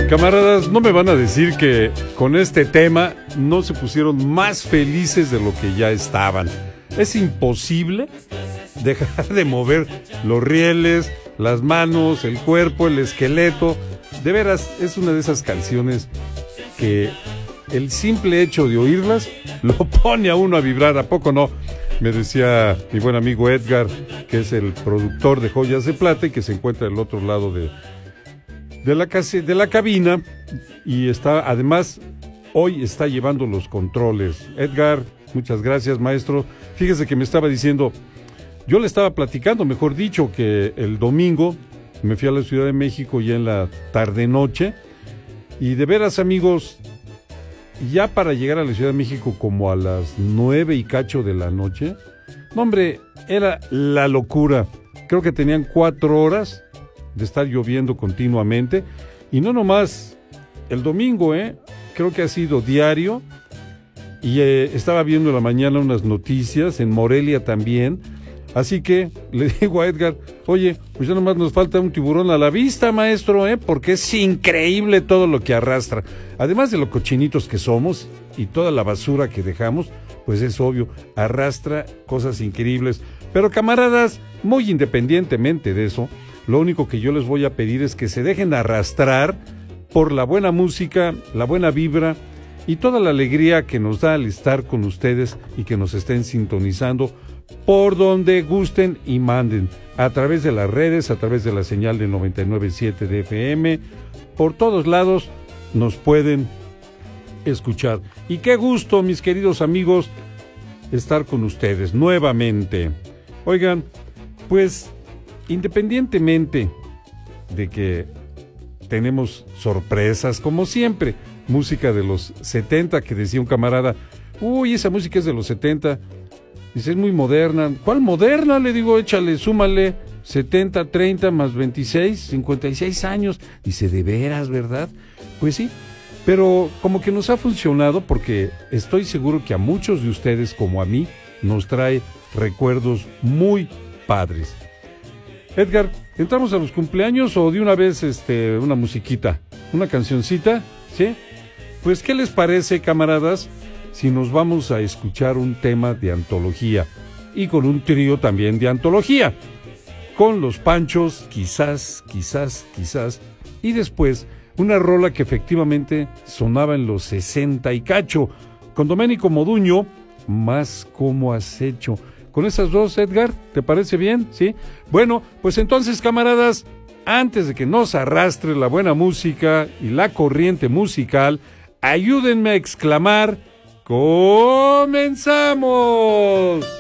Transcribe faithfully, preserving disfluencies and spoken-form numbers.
Camaradas, no me van a decir que con este tema no se pusieron más felices de lo que ya estaban. Es imposible dejar de mover los rieles, las manos, el cuerpo, el esqueleto. De veras, es una de esas canciones que el simple hecho de oírlas lo pone a uno a vibrar, ¿a poco no? Me decía mi buen amigo Edgar, que es el productor de Joyas de Plata y que se encuentra del otro lado de, de, la, case, de la cabina, y está, además, hoy está llevando los controles. Edgar, muchas gracias, maestro. Fíjese que me estaba diciendo, yo le estaba platicando, mejor dicho, que el domingo me fui a la Ciudad de México ya en la tarde-noche, y de veras, amigos, ya para llegar a la Ciudad de México como a las nueve y cacho de la noche, no, hombre, era la locura. Creo que tenían cuatro horas de estar lloviendo continuamente, y no nomás el domingo, ¿eh? Creo que ha sido diario, y eh, estaba viendo en la mañana unas noticias, en Morelia también, así que le digo a Edgar, oye, pues ya nomás nos falta un tiburón a la vista, maestro, ¿eh? Porque es increíble todo lo que arrastra. Además de los cochinitos que somos y toda la basura que dejamos, pues es obvio, arrastra cosas increíbles. Pero camaradas, muy independientemente de eso, lo único que yo les voy a pedir es que se dejen arrastrar por la buena música, la buena vibra y toda la alegría que nos da al estar con ustedes y que nos estén sintonizando por donde gusten y manden, a través de las redes, a través de la señal de noventa y nueve punto siete de F M, por todos lados nos pueden escuchar. Y qué gusto, mis queridos amigos, estar con ustedes nuevamente. Oigan, pues independientemente de que tenemos sorpresas, como siempre, música de los setenta, que decía un camarada, uy, esa música es de los setenta, dice, es muy moderna. ¿Cuál moderna? Le digo, échale, súmale setenta, treinta más veintiséis, cincuenta y seis años. Dice, ¿de veras, verdad? Pues sí, pero como que nos ha funcionado porque estoy seguro que a muchos de ustedes, como a mí, nos trae recuerdos muy padres. Edgar, ¿entramos a los cumpleaños o de una vez este, una musiquita, una cancioncita? ¿Sí? Pues, ¿qué les parece, camaradas, si nos vamos a escuchar un tema de antología y con un trío también de antología, con los Panchos, quizás, quizás, quizás, y después una rola que efectivamente sonaba en los sesenta y cacho, con Doménico Moduño, Más como has hecho? Con esas dos, Edgar, ¿te parece bien? ¿Sí? Bueno, pues entonces, camaradas, antes de que nos arrastre la buena música y la corriente musical, ayúdenme a exclamar, ¡comenzamos!